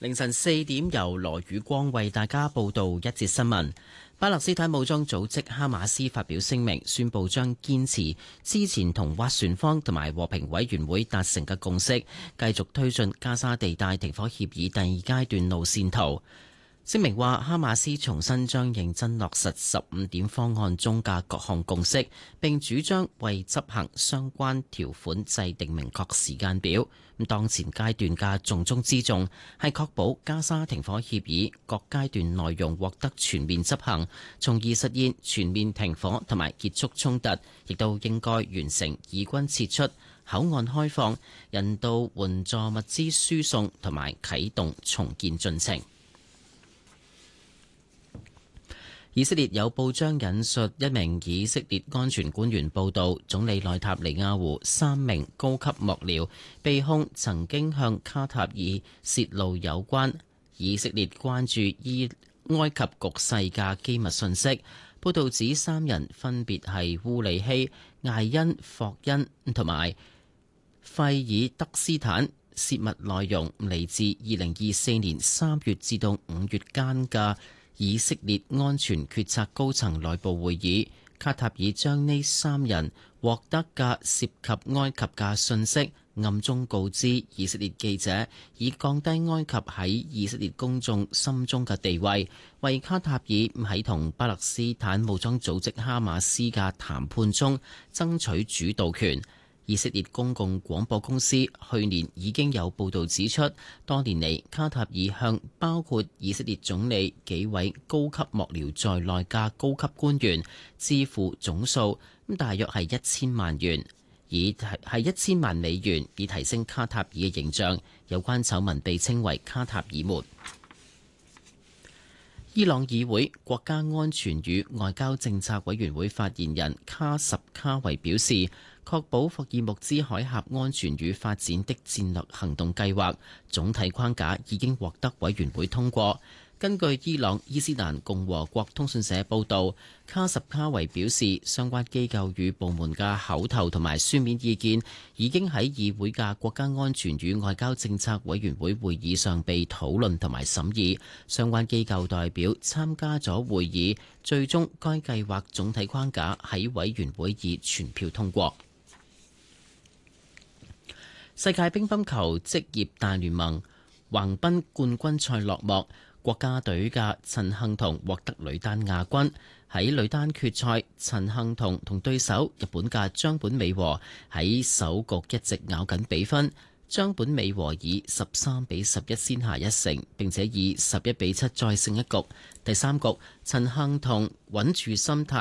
凌晨4點，由羅宇光為大家報道一節新聞。巴勒斯坦武裝組織哈馬斯發表聲明，宣布將堅持之前同斡旋方同埋和平委員會達成嘅共識，繼續推進加沙地帶停火協議第二階段路線圖。聲明話，哈馬斯重新將認真落實15點方案中嘅各項共識，並主張為執行相關條款制定明確時間表。當前階段嘅重中之重係確保加沙停火協議各階段內容獲得全面執行，從而實現全面停火同埋結束衝突，亦都應該完成以軍撤出、口岸開放、人道援助物資輸送同埋啟動重建進程。以色列有報章引述一名以色列安全官員報道，總理內塔尼亞胡3名高級幕僚被控曾經向卡塔爾泄露有關以色列關注埃及局勢嘅機密信息。報道指3人分別係烏利希、艾因霍恩同埋費爾德斯坦，泄密內容嚟自2024年3月至到5月間嘅以色列安全決策高層內部會議。卡塔爾將呢3人獲得嘅涉及埃及嘅信息暗中告知以色列記者，以降低埃及喺以色列公眾心中嘅地位，為卡塔爾喺同巴勒斯坦武裝組織哈馬斯嘅談判中爭取主導權。以色列公共廣播公司去年已經有報導指出，多年嚟卡塔爾向包括以色列總理幾位高級幕僚在內嘅高級官員支付總數大約係1000萬元，係1000萬美元，以提升卡塔爾嘅形象。有關醜聞被稱為卡塔爾門。伊朗議會國家安全與外交政策委員會發言人卡什卡維表示，確保霍爾木茲海峽安全與發展的戰略行動計劃總體框架已經獲得委員會通過。根據伊朗伊斯蘭共和國通訊社報導，卡什卡維表示，相關機構與部門嘅口頭同埋書面意見已經喺議會嘅國家安全與外交政策委員會會議上被討論同埋審議。相關機構代表參加咗會議，最終該計劃總體框架喺委員會以全票通過。世界乒乓球職業大聯盟橫濱冠軍賽落幕，國家隊嘅陳幸同獲得女單亞軍。喺女單決賽，陳幸同同對手日本嘅張本美和喺首局一直咬緊比分，張本美和以13-11先下一城，並且以11-7再勝一局。第3局，陳幸同穩住心態